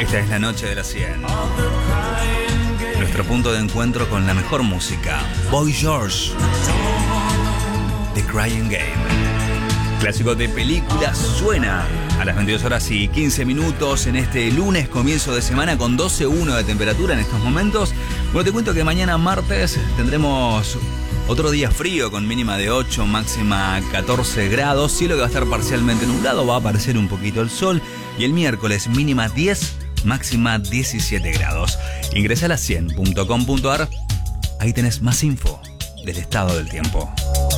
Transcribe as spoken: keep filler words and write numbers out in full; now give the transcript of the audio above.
Esta es la noche de las cien. Nuestro punto de encuentro con la mejor música. Boy George, The Crying Game. Clásico de películas, suena a las veintidós horas y quince minutos en este lunes, comienzo de semana con doce punto uno de temperatura en estos momentos. Bueno, te cuento que mañana martes tendremos otro día frío con mínima de ocho, máxima catorce grados. Cielo que va a estar parcialmente nublado, va a aparecer un poquito el sol. Y el miércoles mínima diez, máxima diecisiete grados. Ingresa a la cien punto com punto ar, ahí tenés más info del estado del tiempo.